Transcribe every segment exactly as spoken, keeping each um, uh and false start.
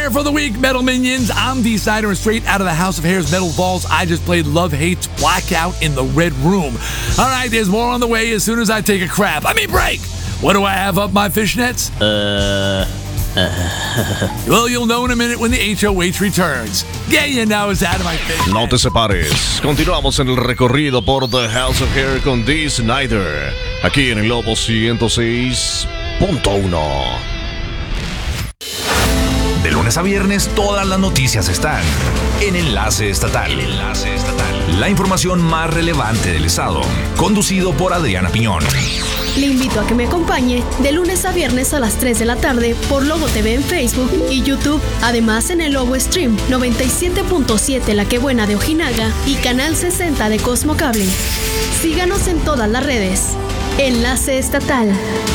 Hair for the week, Metal Minions. I'm D. Snyder, and straight out of the House of Hair's Metal Vaults, I just played Love Hates Blackout in the Red Room. All right, there's more on the way as soon as I take a crap. I mean, break. What do I have up my fishnets? Uh... Well, you'll know in a minute when the H O H returns. Yeah, you know it's out of my fish. No te separes. Continuamos en el recorrido por The House of Hair con Dee Snider, aquí en el Lobo ciento seis punto uno. De lunes a viernes, todas las noticias están en Enlace Estatal. El Enlace Estatal. La información más relevante del estado, conducido por Adriana Piñón. Le invito a que me acompañe de lunes a viernes a las tres de la tarde por Lobo T V en Facebook y YouTube. Además en el Lobo Stream noventa y siete punto siete La Que Buena de Ojinaga y Canal sesenta de Cosmo Cable. Síganos en todas las redes. Enlace Estatal.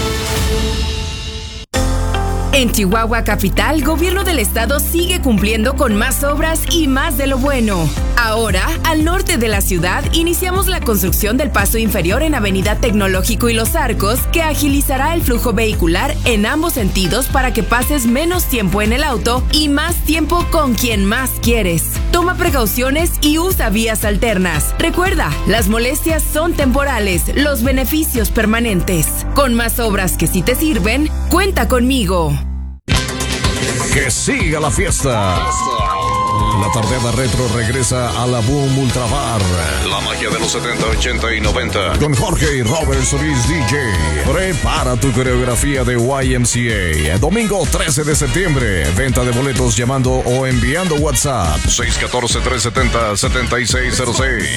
En Chihuahua Capital, Gobierno del Estado sigue cumpliendo con más obras y más de lo bueno. Ahora, al norte de la ciudad, iniciamos la construcción del paso inferior en Avenida Tecnológico y Los Arcos, que agilizará el flujo vehicular en ambos sentidos para que pases menos tiempo en el auto y más tiempo con quien más quieres. Toma precauciones y usa vías alternas. Recuerda, las molestias son temporales, los beneficios permanentes. Con más obras que sí te sirven, cuenta conmigo. Que siga la fiesta. La tardeada retro regresa a la Boom Ultra Bar. La magia de los setenta, ochenta y noventa. Con Jorge y Robert Solís D J. Prepara tu coreografía de Y M C A. Domingo trece de septiembre. Venta de boletos llamando o enviando WhatsApp. seis uno cuatro, tres siete cero, siete seis cero seis.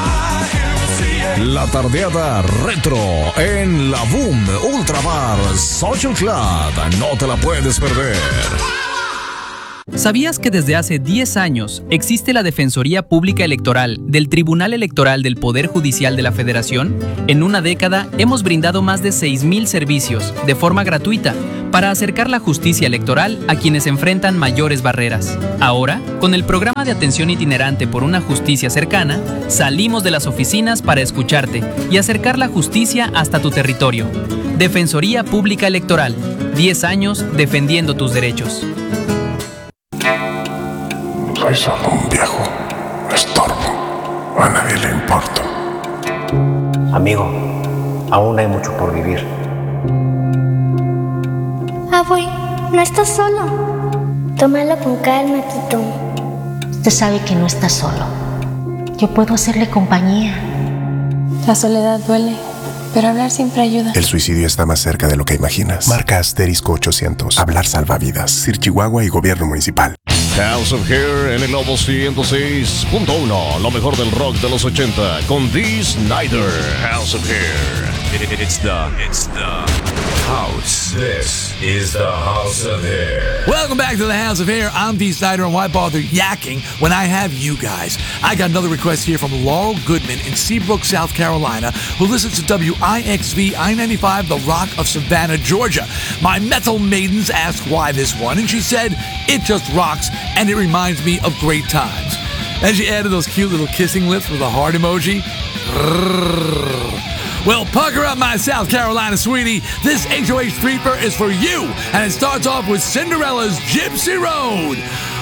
La tardeada retro en la Boom Ultra Bar Social Club. No te la puedes perder. ¿Sabías que desde hace diez años existe la Defensoría Pública Electoral del Tribunal Electoral del Poder Judicial de la Federación? En una década hemos brindado más de seis mil servicios de forma gratuita para acercar la justicia electoral a quienes enfrentan mayores barreras. Ahora, con el programa de atención itinerante por una justicia cercana, salimos de las oficinas para escucharte y acercar la justicia hasta tu territorio. Defensoría Pública Electoral, diez años defendiendo tus derechos. Soy solo un viejo estorbo. A nadie le importo. Amigo, aún hay mucho por vivir. Abuey, no estás solo. Tómalo con calma, Tito. Usted sabe que no está solo. Yo puedo hacerle compañía. La soledad duele, pero hablar siempre ayuda. El suicidio está más cerca de lo que imaginas. Marca asterisco ochocientos. Hablar salva vidas. Sir Chihuahua y Gobierno Municipal. House of Hair en el Lobo ciento seis punto uno. Lo mejor del rock de los ochenta con Dee Snider. House of Hair. It's the, it's the house. This is the House of Hair. Welcome back to the House of Hair. I'm Dee Snider, and why bother yakking when I have you guys? I got another request here from Laurel Goodman in Seabrook, South Carolina, who listens to W I X V I ninety-five, The Rock of Savannah, Georgia. My metal maidens asked why this one, and she said, it just rocks, and it reminds me of great times. And she added those cute little kissing lips with a heart emoji. Well, pucker up, my South Carolina sweetie. This H O H Streetper is for you, and it starts off with Cinderella's Gypsy Road.